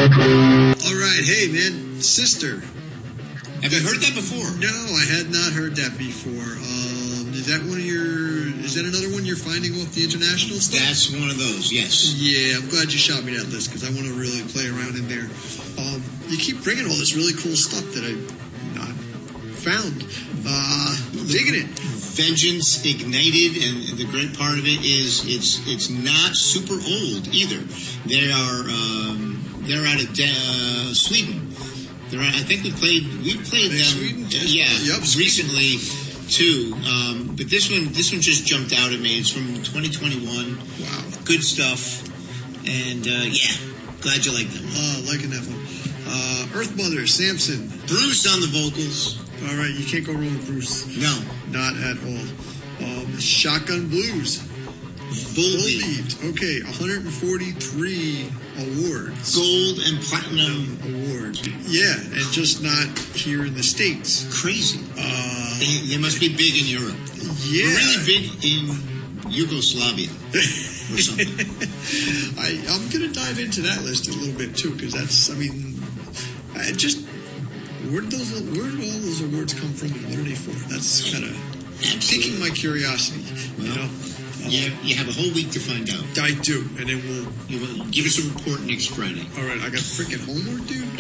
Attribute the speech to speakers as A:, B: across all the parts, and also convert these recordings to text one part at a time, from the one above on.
A: All right, hey man, Sister.
B: Have you heard that before?
A: No, I had not heard that before. Is that another one you're finding off the international stuff?
B: That's one of those, yes.
A: Yeah, I'm glad you shot me that list because I want to really play around in there. You keep bringing all this really cool stuff that I've not found. Digging it.
B: Vengeance Ignited, and the great part of it is it's not super old either. They're out of Sweden. I think we played them.
A: Sweden?
B: Yeah, recently too. But this one just jumped out at me. It's from 2021.
A: Wow,
B: good stuff. And glad you like them.
A: Liking that one. Earth Mother, Samson,
B: Bruce on the vocals.
A: All right, you can't go wrong with Bruce.
B: No,
A: not at all. Shotgun Blues.
B: Bullbeat.
A: Okay, 143 awards.
B: Gold and platinum
A: awards. Yeah, and just not here in the States.
B: Crazy. They must be big in Europe.
A: Yeah.
B: We're really big in Yugoslavia or something.
A: I'm going to dive into that list a little bit too, because where did all those awards come from and what are they for? That's kind of piquing my curiosity.
B: Well, you have a whole week to find out.
A: I do, and then
B: we'll give us a report next Friday.
A: All right, I got freaking homework, dude.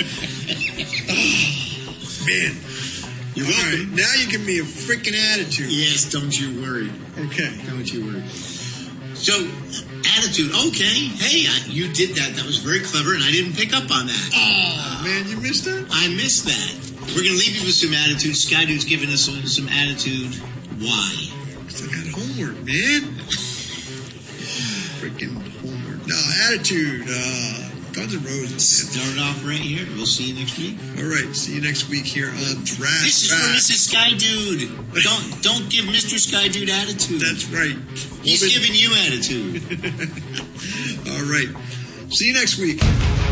A: Oh, man.
B: You're welcome.
A: Right, now you give me a freaking attitude.
B: Yes, don't you worry.
A: Okay.
B: Don't you worry. So, attitude. Okay. Hey, you did that. That was very clever, and I didn't pick up on that.
A: Oh, man, you missed that?
B: I missed that. We're going to leave you with some attitude. Sky Dude's giving us some attitude. Why?
A: Because I got homework, man. Freaking homework. No, attitude. Guns N' Roses.
B: Start off right here. We'll see you next week.
A: All right. See you next week here on Draft.
B: This is for Mrs. Sky Dude. Don't give Mr. Sky Dude attitude.
A: That's right.
B: He's giving you attitude.
A: All right. See you next week.